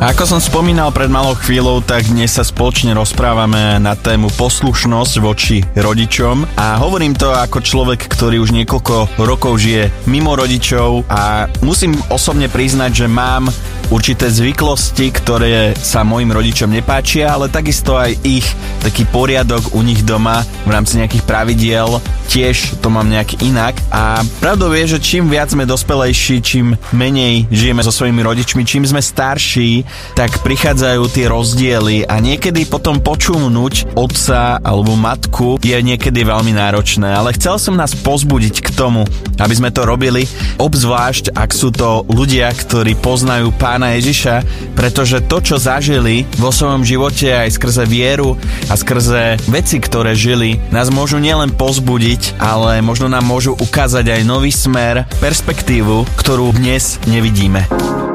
A ako som spomínal pred malou chvíľou, tak dnes sa spoločne rozprávame na tému poslušnosť voči rodičom a hovorím to ako človek, ktorý už niekoľko rokov žije mimo rodičov a musím osobne priznať, že mám určité zvyklosti, ktoré sa mojim rodičom nepáčia, ale takisto aj ich taký poriadok u nich doma v rámci nejakých pravidiel, tiež to mám nejak inak a pravdou je, že čím viac sme dospelejší, čím menej žijeme so svojimi rodičmi, čím sme starší, tak prichádzajú tie rozdiely a niekedy potom počúvnuť otca alebo matku je niekedy veľmi náročné, ale chcel som nás pozbudiť k tomu, aby sme to robili, obzvlášť ak sú to ľudia, ktorí poznajú Pána Ježiša, pretože to, čo zažili vo svojom živote aj skrze vieru a skrze veci, ktoré žili, nás môžu nielen pozbudiť, ale možno nám môžu ukázať aj nový smer, perspektívu, ktorú dnes nevidíme.